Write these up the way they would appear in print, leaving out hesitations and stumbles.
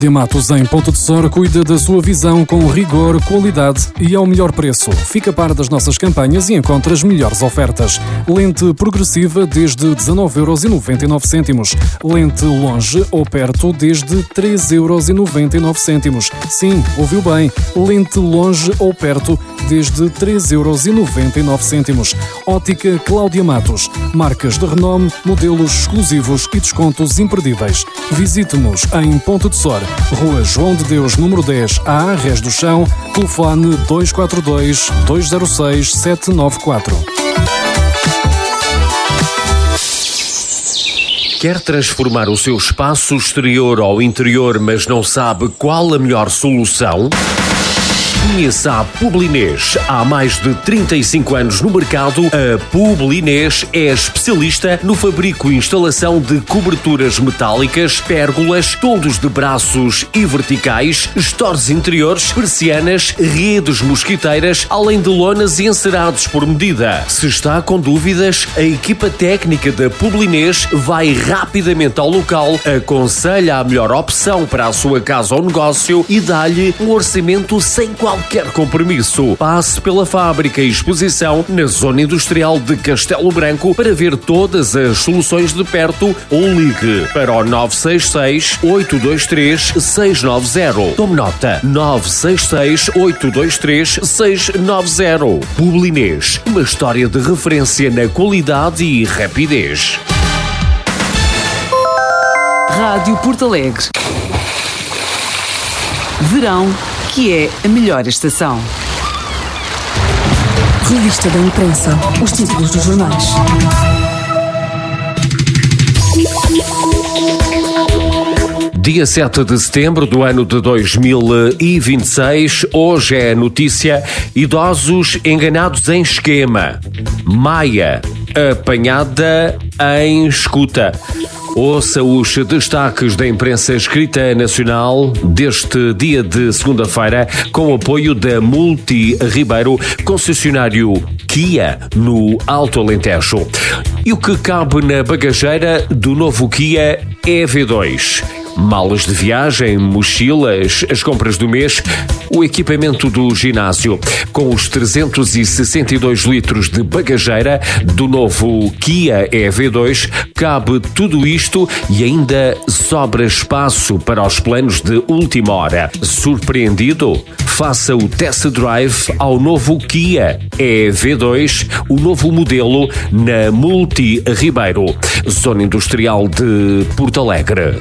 Matos em Ponta de Sor cuida da sua visão com rigor, qualidade e ao melhor preço. Fica a par das nossas campanhas e encontra as melhores ofertas. Lente progressiva desde 19,99€. Lente longe ou perto desde 3,99€. Sim, ouviu bem. Lente longe ou perto desde 3,99€. Ótica Cláudia Matos. Marcas de renome, modelos exclusivos e descontos imperdíveis. Visite-nos em Ponta de Sor, Rua João de Deus, número 10A, Rés do Chão, telefone 242-206-794. Quer transformar o seu espaço exterior ao interior, mas não sabe qual a melhor solução? Conheça a Publinês. Há mais de 35 anos no mercado, a Publinês é especialista no fabrico e instalação de coberturas metálicas, pérgolas, toldos de braços e verticais, estores interiores, persianas, redes mosquiteiras, além de lonas e encerados por medida. Se está com dúvidas, a equipa técnica da Publinês vai rapidamente ao local, aconselha a melhor opção para a sua casa ou negócio e dá-lhe um orçamento sem qualquer compromisso. Passe pela fábrica e exposição na zona industrial de Castelo Branco para ver todas as soluções de perto ou ligue para o 966-823-690. Tome nota: 966-823-690. Publinês, uma história de referência na qualidade e rapidez. Rádio Porto Alegre. Verão, que é a melhor estação. Revista da Imprensa. Os títulos dos jornais. Dia 7 de setembro do ano de 2026, hoje é a notícia: idosos enganados em esquema. Maia, apanhada em escuta. Ouça os destaques da imprensa escrita nacional deste dia de segunda-feira, com o apoio da Multi Ribeiro, concessionário Kia no Alto Alentejo. E o que cabe na bagageira do novo Kia EV2? Malas de viagem, mochilas, as compras do mês, o equipamento do ginásio. Com os 362 litros de bagageira do novo Kia EV2, cabe tudo isto e ainda sobra espaço para os planos de última hora. Surpreendido? Faça o test drive ao novo Kia EV2, o novo modelo na Multi Ribeiro, zona industrial de Porto Alegre.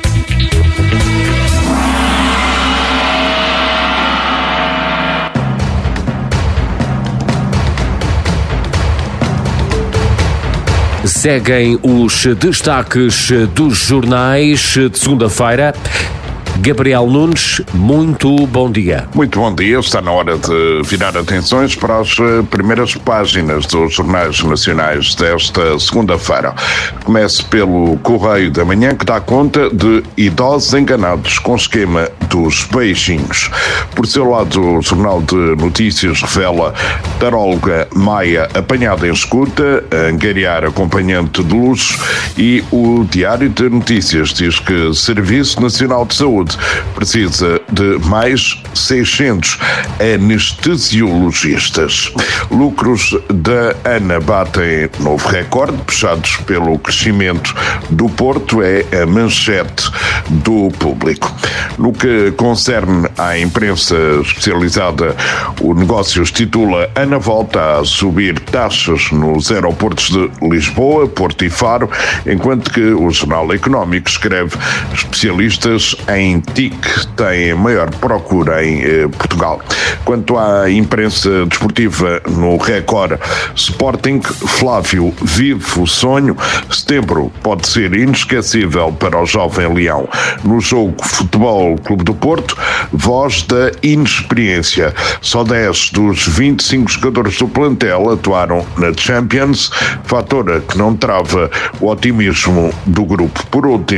Seguem os destaques dos jornais de segunda-feira. Gabriel Nunes, muito bom dia. Muito bom dia. Está na hora de virar atenções para as primeiras páginas dos jornais nacionais desta segunda-feira. Começo pelo Correio da Manhã, que dá conta de idosos enganados com esquema dos beijinhos. Por seu lado, o Jornal de Notícias revela taróloga Maia apanhada em escuta, angariar acompanhante de luxo, e o Diário de Notícias diz que Serviço Nacional de Saúde precisa de mais 600 anestesiologistas. Lucros da ANA batem novo recorde, puxados pelo crescimento do Porto, é a manchete do Público. No que concerne à imprensa especializada, o Negócios titula: ANA volta a subir taxas nos aeroportos de Lisboa, Porto e Faro, enquanto que o Jornal Económico escreve: especialistas em TIC têm maior procura em Portugal. Quanto à imprensa desportiva, no Record, Sporting, Flávio vive o sonho, setembro pode ser inesquecível para o jovem Leão. No jogo Futebol Clube do Porto, voz da inexperiência. Só 10 dos 25 jogadores do plantel atuaram na Champions, fator que não trava o otimismo do grupo. Por último,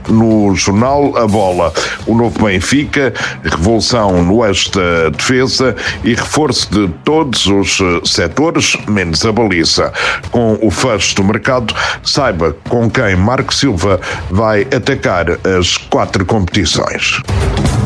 no jornal A Bola. O novo Benfica, revolução no eixo da defesa e reforço de todos os setores, menos a baliza. Com o fecho do mercado, saiba com quem Marco Silva vai atacar as 4 competições.